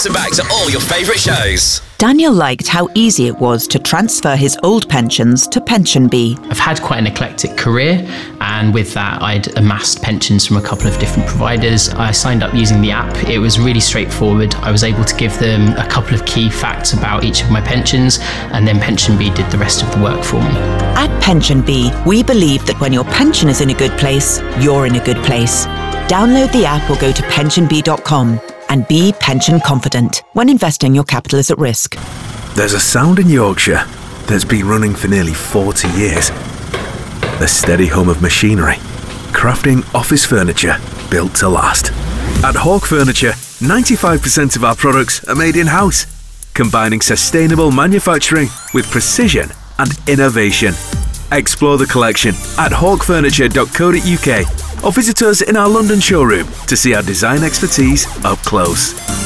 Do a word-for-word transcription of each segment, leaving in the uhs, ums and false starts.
Listen back to all your favourite shows. Daniel liked how easy it was to transfer his old pensions to PensionBee. I've had quite an eclectic career, and with that I'd amassed pensions from a couple of different providers. I signed up using the app. It was really straightforward. I was able to give them a couple of key facts about each of my pensions, and then PensionBee did the rest of the work for me. At PensionBee, we believe that when your pension is in a good place, you're in a good place. Download the app or go to pension bee dot com. And be pension confident when investing your capital is at risk. There's a sound in Yorkshire that's been running for nearly forty years. The steady hum of machinery, crafting office furniture built to last. At Hawk Furniture, ninety-five percent of our products are made in-house, combining sustainable manufacturing with precision and innovation. Explore the collection at hawk furniture dot co dot uk or visit us in our London showroom to see our design expertise up close.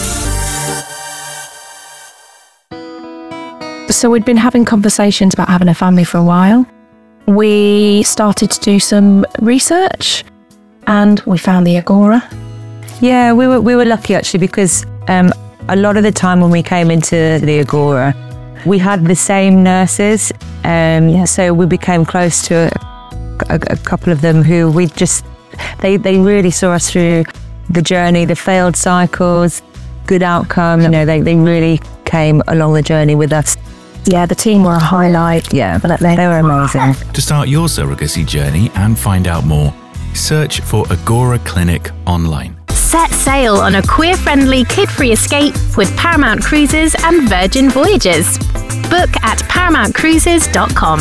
So we'd been having conversations about having a family for a while. We started to do some research and we found the Agora. Yeah, we were we were lucky actually, because um, a lot of the time when we came into the Agora, we had the same nurses, um, yeah. so we became close to a, a, a couple of them who we just, they, they really saw us through the journey, the failed cycles, good outcome, you know, they, they really came along the journey with us. Yeah, the team were a highlight. Yeah, but they, they were amazing. To start your surrogacy journey and find out more, search for Agora Clinic online. Set sail on a queer-friendly, kid-free escape with Paramount Cruises and Virgin Voyages. Book at paramount cruises dot com.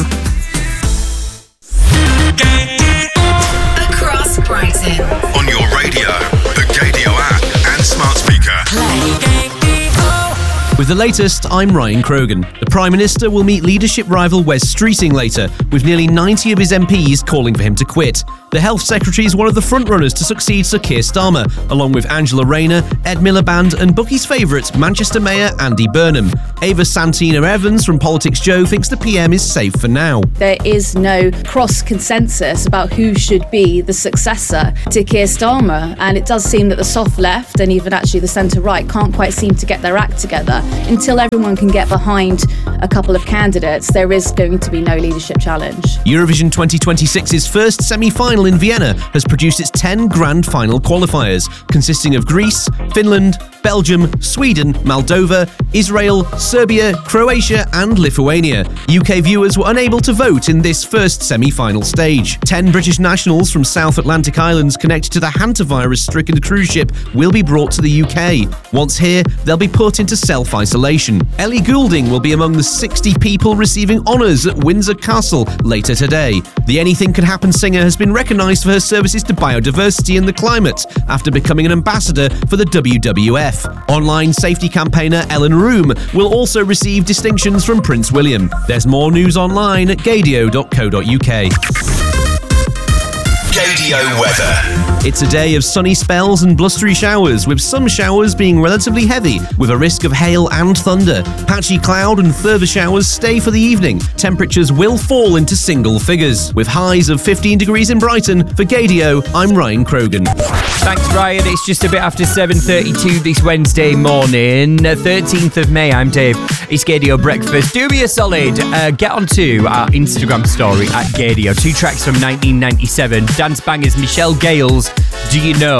Across Brighton. On your radio, the Gadio app and smart speaker. Play. With the latest, I'm Ryan Krogan. The Prime Minister will meet leadership rival Wes Streeting later, with nearly ninety of his M Ps calling for him to quit. The Health Secretary is one of the frontrunners to succeed Sir Keir Starmer, along with Angela Rayner, Ed Miliband and Bookie's favourite, Manchester Mayor Andy Burnham. Ava Santina Evans from Politics Joe thinks the P M is safe for now. There is no cross-consensus about who should be the successor to Keir Starmer, and it does seem that the soft left and even actually the centre-right can't quite seem to get their act together. Until everyone can get behind a couple of candidates, there is going to be no leadership challenge. Eurovision twenty twenty-six's first semi-final in Vienna has produced its ten grand final qualifiers, consisting of Greece, Finland, Belgium, Sweden, Moldova, Israel, Serbia, Croatia and Lithuania. U K viewers were unable to vote in this first semi-final stage. Ten British nationals from South Atlantic islands connected to the hantavirus-stricken cruise ship will be brought to the U K. Once here, they'll be put into self-isolation. Ellie Goulding will be among the sixty people receiving honours at Windsor Castle later today. The Anything Can Happen singer has been recognised for her services to biodiversity and the climate after becoming an ambassador for the W W F. Online safety campaigner Ellen Room will also receive distinctions from Prince William. There's more news online at gadio dot co dot uk. Gadio weather. It's a day of sunny spells and blustery showers, with some showers being relatively heavy, with a risk of hail and thunder. Patchy cloud and further showers stay for the evening. Temperatures will fall into single figures, with highs of fifteen degrees in Brighton. For Gadio, I'm Ryan Krogan. Thanks, Ryan. It's just a bit after seven thirty-two this Wednesday morning, thirteenth of May. I'm Dave. It's Gadio Breakfast. Do me a solid. Uh, get onto our Instagram story at Gadio. Two tracks from nineteen ninety-seven. Dance bangers Michelle Gale's Do You Know?